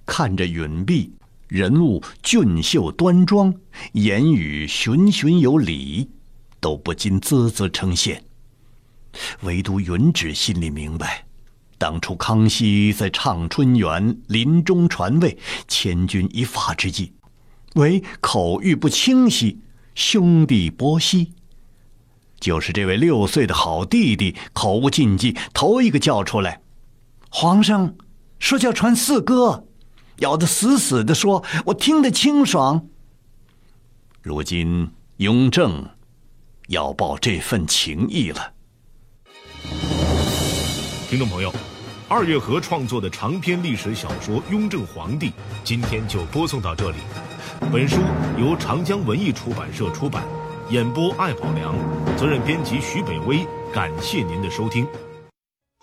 看着允弼，人物俊秀端庄，言语循循有礼，都不禁啧啧称羡。唯独允旨心里明白，当初康熙在畅春园临终传位，千钧一发之际，为口谕不清晰，兄弟伯息。就是这位6岁的好弟弟口无禁忌，头一个叫出来：皇上说叫传4哥，咬得死死地说，我听得清爽。如今雍正要报这份情谊了。 听众朋友，二月河创作的长篇历史小说《雍正皇帝》今天就播送到这里。本书由长江文艺出版社出版，演播艾宝良，责任编辑徐北威。感谢您的收听。